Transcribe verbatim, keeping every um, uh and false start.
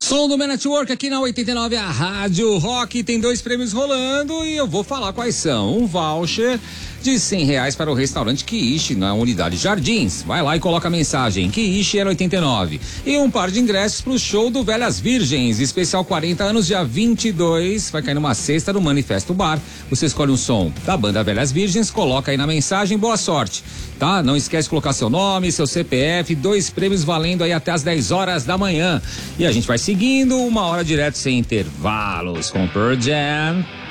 Som do Man Network aqui na oitenta e nove, a Rádio Rock. Tem dois prêmios rolando e eu vou falar quais são. Um voucher de cem reais para o restaurante Kiishi na unidade Jardins. Vai lá e coloca a mensagem Kiishi era oitenta e nove. E um par de ingressos para o show do Velhas Virgens, especial quarenta anos, dia vinte e dois. Vai cair numa sexta no Manifesto Bar. Você escolhe um som da banda Velhas Virgens, coloca aí na mensagem, boa sorte, tá? Não esquece de colocar seu nome, seu C P F, dois prêmios valendo aí até as dez horas da manhã. E a gente vai seguindo uma hora direto sem intervalos com Pearl Jam.